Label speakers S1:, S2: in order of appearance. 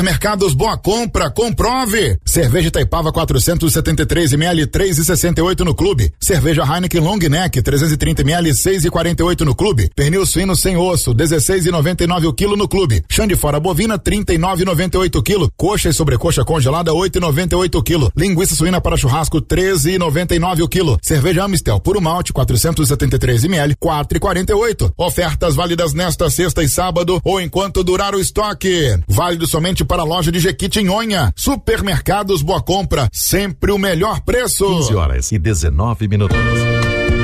S1: Mercados Boa Compra, comprove. Cerveja Itaipava 473 ml 3,68 no clube. Cerveja Heineken Long Neck 330 ml 6,48 no clube. Pernil suíno sem osso 16,99 o quilo no clube. Chã de fora bovina 39,98 o quilo. Coxa e sobrecoxa congelada 8,98 o quilo. Linguiça suína para churrasco 13,99 o quilo. Cerveja Amistel puro malte 473 ml 4,48. Ofertas válidas nesta sexta e sábado ou enquanto durar o estoque. Válido somente para a loja de Jequitinhonha. Supermercados Boa Compra, sempre o melhor preço.
S2: 15 horas e 19 minutos.